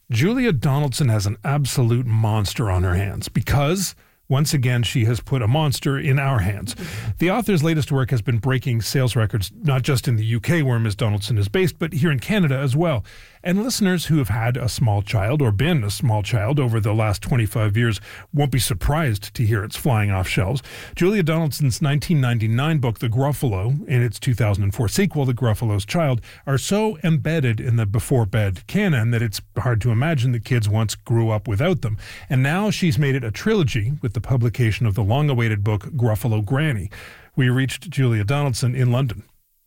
Julia Donaldson has an absolute monster on her hands because, once again, she has put a monster in our hands. The author's latest work has been breaking sales records, not just in the UK where Ms. Donaldson is based, but here in Canada as well. And listeners who have had a small child or been a small child over the last 25 years won't be surprised to hear it's flying off shelves. Julia Donaldson's 1999 book, The Gruffalo, and its 2004 sequel, The Gruffalo's Child, are so embedded in the before-bed canon that it's hard to imagine that kids once grew up without them. And now she's made it a trilogy with the publication of the long-awaited book, Gruffalo Granny. We reached Julia Donaldson in London.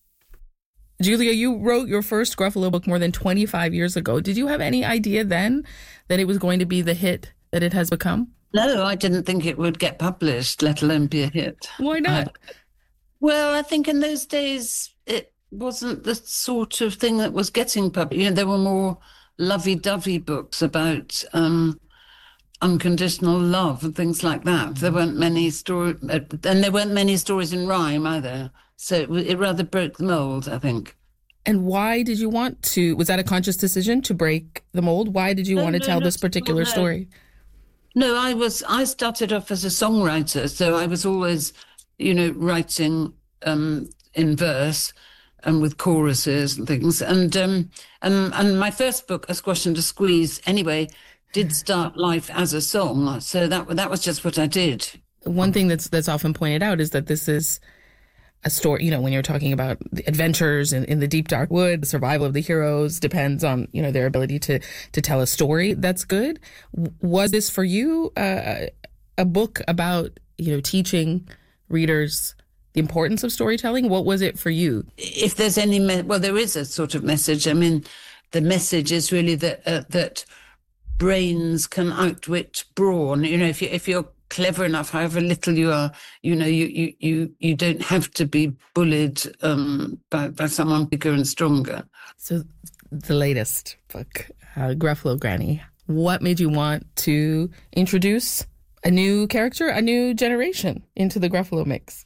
Julia, you wrote your first Gruffalo book more than 25 years ago. Did you have any idea then that it was going to be the hit that it has become? No, I didn't think it would get published, let alone be a hit. Why not? Well, I think in those days it wasn't the sort of thing that was getting published. There were more lovey-dovey books about unconditional love and things like that. There weren't many stories, and there weren't many stories in rhyme either. So it rather broke the mold, I think. And why did you want to? Was that a conscious decision to break the mold? Why did you want to tell this particular story? No, I started off as a songwriter, so I was always, writing in verse and with choruses and things. And my first book, A Squash and a Squeeze, anyway, did start life as a song. So that was just what I did. One thing that's often pointed out is that this is a story, when you're talking about the adventures in the deep, dark wood, the survival of the heroes depends on, their ability to tell a story that's good. Was this for you a book about, teaching readers the importance of storytelling? What was it for you? If there's any, there is a sort of message. I mean, the message is really that brains can outwit brawn. If you're clever enough, however little you are, you don't have to be bullied by someone bigger and stronger. So the latest book, Gruffalo Granny, what made you want to introduce a new character, a new generation into the Gruffalo mix?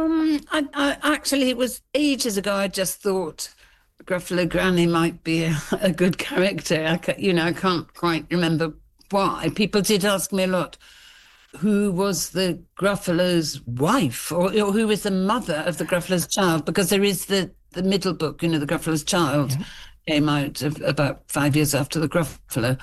I actually, it was ages ago, I just thought Gruffalo Granny might be a good character. I can't quite remember why. People did ask me a lot, who was the Gruffalo's wife, or who was the mother of the Gruffalo's child, because there is the middle book, the Gruffalo's Child, came out about 5 years after the Gruffalo.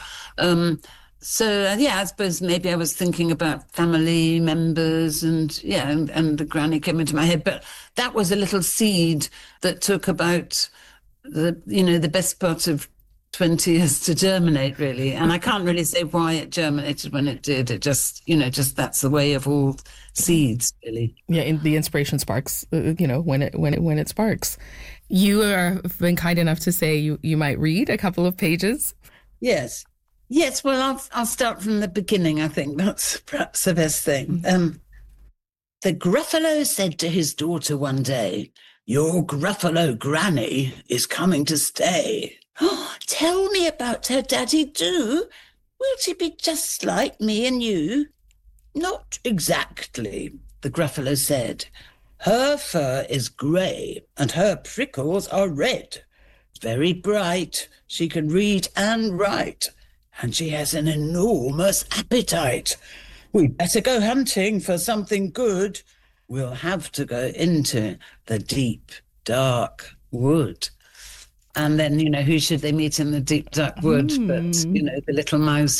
I suppose maybe I was thinking about family members and the granny came into my head. But that was a little seed that took about the best part of 20 years to germinate, really. And I can't really say why it germinated when it did. It just that's the way of all seeds, really. Yeah, the inspiration sparks, when it sparks. You have been kind enough to say you might read a couple of pages. Yes. Well, I'll start from the beginning. I think that's perhaps the best thing. The Gruffalo said to his daughter one day, "Your Gruffalo Granny is coming to stay." "Oh, tell me about her, Daddy, do. Will she be just like me and you?" "Not exactly," the Gruffalo said. "Her fur is grey and her prickles are red. Very bright. She can read and write. And she has an enormous appetite. We'd better go hunting for something good. We'll have to go into the deep, dark wood." And then, who should they meet in the deep, dark wood but, the little mouse